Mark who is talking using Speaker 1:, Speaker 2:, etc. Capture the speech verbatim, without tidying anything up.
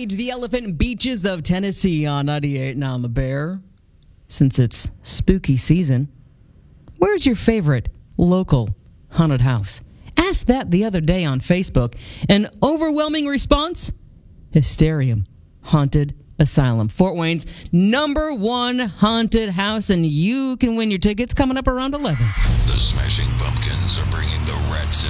Speaker 1: right, the Elephant Beaches of Tennessee on ninety-eight and on the Bear. Since it's spooky season, where's your favorite local haunted house? Asked that the other day on Facebook. An overwhelming response? Hysterium Haunted Asylum, Fort Wayne's number one haunted house, and you can win your tickets coming up around eleven.
Speaker 2: The Smashing Pumpkins are bringing the Rat